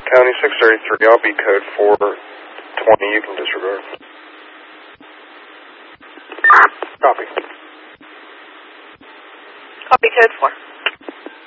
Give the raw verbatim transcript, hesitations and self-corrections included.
County six thirty-three, I'll be code four twenty, you can disregard. Copy. Copy code four.